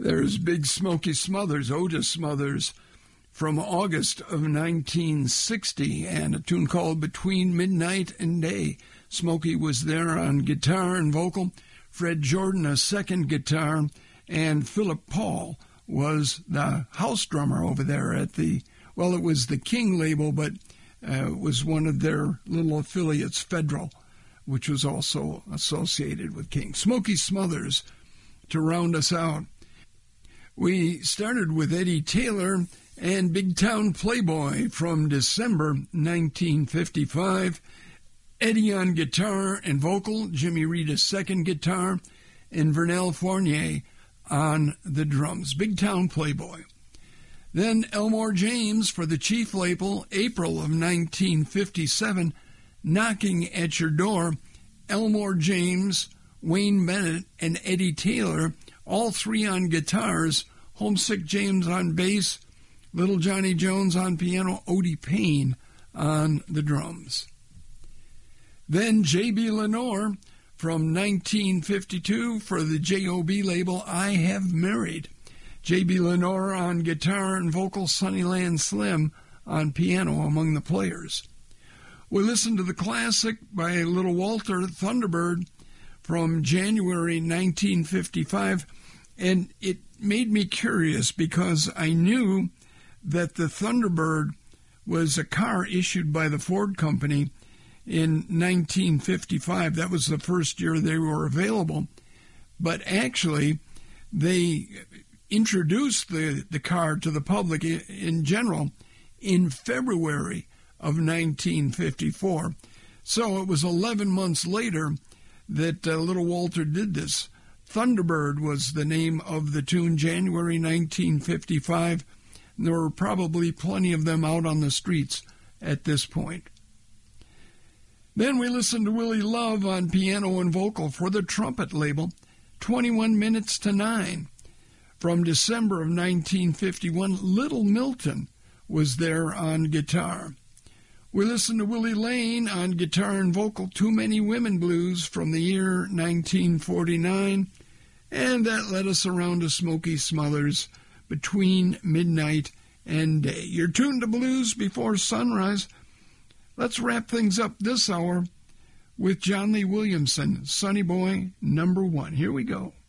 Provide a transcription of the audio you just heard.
There's Big Smokey Smothers, Otis Smothers, from August of 1960, and a tune called Between Midnight and Day. Smokey was there on guitar and vocal, Fred Jordan a second guitar, and Philip Paul was the house drummer over there at it was the King label, but it was one of their little affiliates, Federal, which was also associated with King. Smokey Smothers to round us out. We started with Eddie Taylor and Big Town Playboy from December 1955. Eddie on guitar and vocal, Jimmy Reed second guitar, and Vernell Fournier on the drums. Big Town Playboy. Then Elmore James for the Chief label, April of 1957, Knocking at Your Door. Elmore James, Wayne Bennett, and Eddie Taylor, all three on guitars, Homesick James on bass, Little Johnny Jones on piano, Odie Payne on the drums. Then J.B. Lenore from 1952 for the J.O.B. label, I Have Married. J.B. Lenore on guitar and vocal, Sunnyland Slim on piano among the players. We listened to the classic by Little Walter, Thunderbird, from January 1955, and it made me curious because I knew that the Thunderbird was a car issued by the Ford Company in 1955. That was the first year they were available. But actually, they introduced the car to the public in general in February of 1954. So it was 11 months later that Little Walter did this. Thunderbird was the name of the tune, January 1955. There were probably plenty of them out on the streets at this point. Then we listened to Willie Love on piano and vocal for the Trumpet label, 21 Minutes to 9. From December of 1951, Little Milton was there on guitar. We listened to Willie Lane on guitar and vocal, Too Many Women Blues from the year 1949, and that led us around to Smokey Smothers, Between Midnight and Day. You're tuned to Blues Before Sunrise. Let's wrap things up this hour with John Lee Williamson, Sonny Boy #1. Here we go.